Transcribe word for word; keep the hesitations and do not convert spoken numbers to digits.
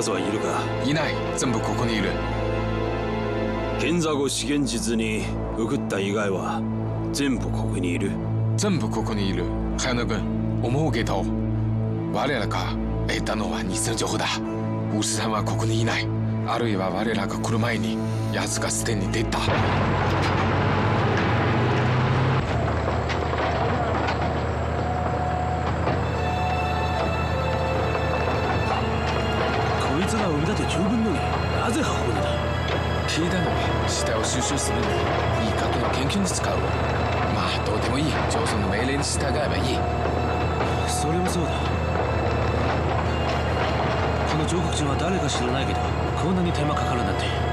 奴はいるか？ いない。全部ここにいる。 剣座後資源実に送った以外は全部ここにいる。 全部ここにいる。早野君、思うけど我らが得たのは偽の情報だ。ウシさんはここにいない。あるいは我らが来る前に奴がすでに出た。こいつが産んだって十分のになぜ運ぶのだ？ 聞いたのは死体を収集するのにいい加工の研究に使う。まあどうでもいい。上層の命令に従えばいい。 それもそうだ。この上国人は誰か知らないけどこんなに手間かかるなんて。